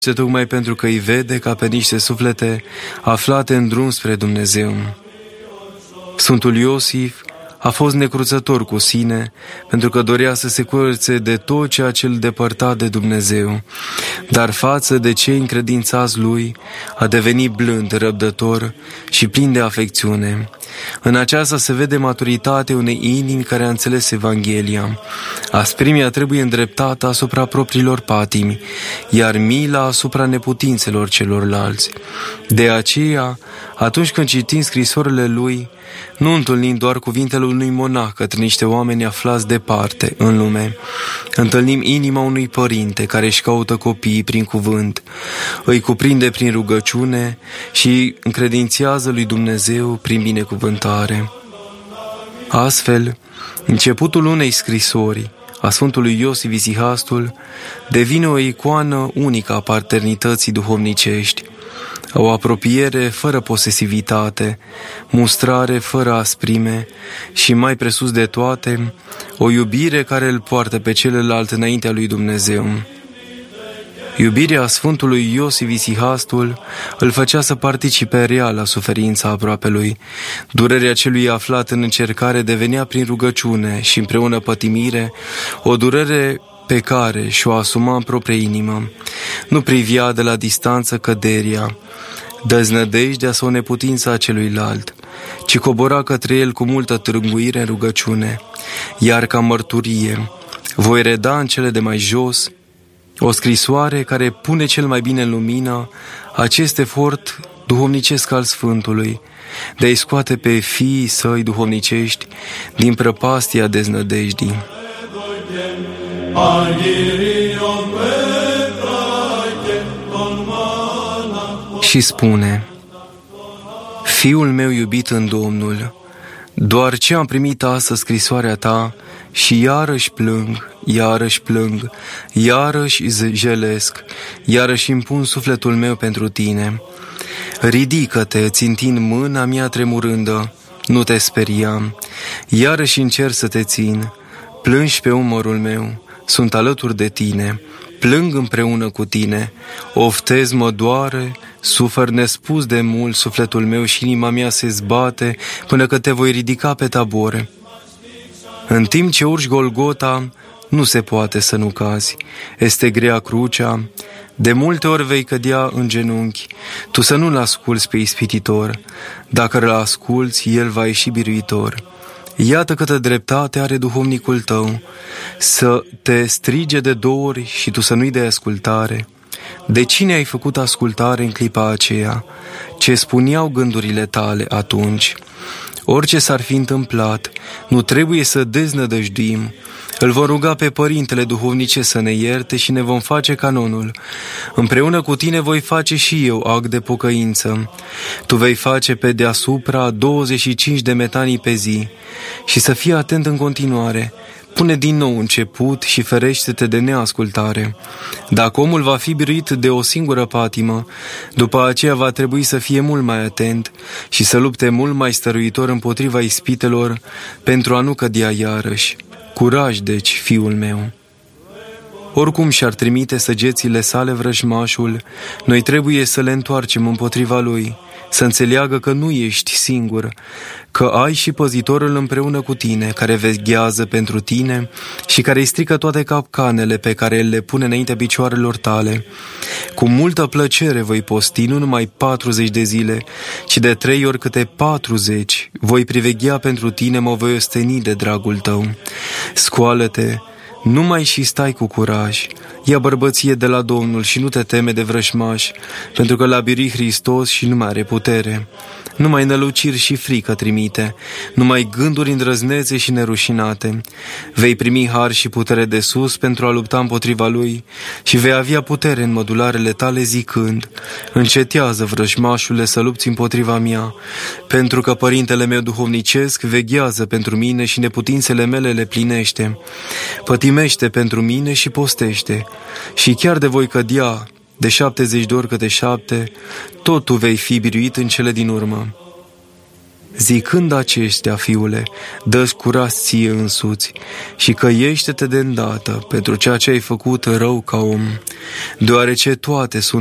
tocmai pentru că îi vede ca pe niște suflete aflate în drum spre Dumnezeu. Sfântul Iosif a fost necruțător cu sine, pentru că dorea să se curățe de tot ceea ce îl depărta de Dumnezeu, dar față de cei încredințați lui, a devenit blând, răbdător și plin de afecțiune. În aceasta se vede maturitatea unei inimi care a înțeles Evanghelia. Asprimea trebuie îndreptată asupra propriilor patimi, iar mila asupra neputințelor celorlalți. De aceea, atunci când citim scrisorile lui, nu întâlnim doar cuvintele unui monah către niște oameni aflați departe în lume. Întâlnim inima unui părinte care își caută copiii prin cuvânt, îi cuprinde prin rugăciune și încredințează lui Dumnezeu prin binecuvântare. Astfel, începutul unei scrisori a Sfântului Iosif Isihastul devine o icoană unică a paternității duhovnicești, o apropiere fără posesivitate, mustrare fără asprime și, mai presus de toate, o iubire care îl poartă pe celălalt înaintea lui Dumnezeu. Iubirea Sfântului Iosif Isihastul îl făcea să participe real la suferința aproapelui. Durerea celui aflat în încercare devenea prin rugăciune și împreună pătimire o durere pe care și-o asuma în propria inimă. Nu privia de la distanță căderia, deznădejdea sau neputința celuilalt, ci cobora către el cu multă târguire în rugăciune, iar ca mărturie voi reda în cele de mai jos o scrisoare care pune cel mai bine în lumină acest efort duhovnicesc al Sfântului, de a-i scoate pe fiii săi duhovnicești din prăpastia deznădejdii. Și spune: Fiul meu iubit în Domnul, doar ce am primit astăzi scrisoarea ta și iarăși plâng, iarăși plâng, iarăși jelesc, iarăși îmi pun sufletul meu pentru tine. Ridică-te, țintind mâna mea tremurândă, nu te speria, iarăși încerc să te țin, plângi pe umărul meu, sunt alături de tine, plâng împreună cu tine, oftez mă doare, sufăr nespus de mult sufletul meu și inima mea se zbate până că te voi ridica pe tabor. În timp ce urci Golgota, nu se poate să nu cazi, este grea crucea, de multe ori vei cădea în genunchi, tu să nu-l asculți pe ispititor, dacă îl asculți, el va ieși biruitor. Iată câtă dreptate are duhovnicul tău, să te strige de 2 ori și tu să nu-i dai ascultare. De cine ai făcut ascultare în clipa aceea? Ce spuneau gândurile tale atunci? Orice s-ar fi întâmplat, nu trebuie să deznădăjduim. Îl vom ruga pe Părintele Duhovnice să ne ierte și ne vom face canonul. Împreună cu tine voi face și eu act de pocăință. Tu vei face pe deasupra 25 de metanii pe zi și să fii atent în continuare. Pune din nou început și ferește-te de neascultare. Dacă omul va fi biruit de o singură patimă, după aceea va trebui să fie mult mai atent și să lupte mult mai stăruitor împotriva ispitelor pentru a nu cădea iarăși. Curaj, deci, fiul meu! Oricum și-ar trimite săgețile sale vrăjmașul, noi trebuie să le întoarcem împotriva lui, să înțeleagă că nu ești singur, că ai și păzitorul împreună cu tine, care veghează pentru tine și care îi strică toate capcanele pe care le pune înaintea picioarelor tale. Cu multă plăcere voi posti nu numai 40 de zile, ci de 3 ori câte 40. Voi priveghea pentru tine, mă voi osteni de dragul tău. Scoală-te, numai și stai cu curaj. Ia bărbăție de la Domnul și nu te teme de vrăjmași, pentru că l-a biruit Hristos și nu mai are putere. Numai năluciri și frică trimite, numai gânduri îndrăznețe și nerușinate. Vei primi har și putere de sus pentru a lupta împotriva lui și vei avea putere în mădularele tale zicând: încetează, vrăjmașule, să lupți împotriva mea, pentru că Părintele meu duhovnicesc veghează pentru mine și neputințele mele le plinește. Pătimește pentru mine și postește. Și chiar de voi cădea de 70 de ori câte 7, tot tu vei fi biruit în cele din urmă. zicând aceștia, fiule, dă-ți curaj ție însuți și căiește-te de îndată pentru ceea ce ai făcut rău ca om, deoarece toate sunt